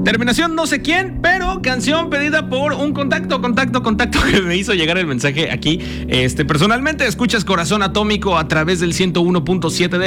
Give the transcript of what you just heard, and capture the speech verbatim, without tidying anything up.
Terminación no sé quién, pero canción pedida por un contacto, contacto, contacto que me hizo llegar el mensaje aquí. Este, personalmente escuchas Corazón Atómico a través del ciento uno punto siete de